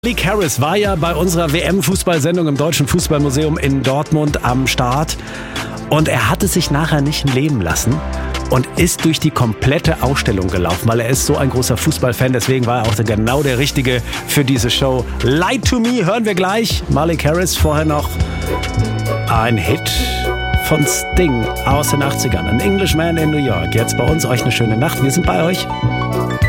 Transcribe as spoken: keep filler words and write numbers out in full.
Malik Harris war ja bei unserer W M-Fußballsendung im Deutschen Fußballmuseum in Dortmund am Start und er hat es sich nachher nicht leben lassen und ist durch die komplette Ausstellung gelaufen, weil er ist so ein großer Fußballfan, deswegen war er auch genau der Richtige für diese Show. Lie to Me hören wir gleich. Malik Harris, vorher noch ein Hit von Sting aus den achtzigern. An Englishman in New York. Jetzt bei uns, euch eine schöne Nacht. Wir sind bei euch.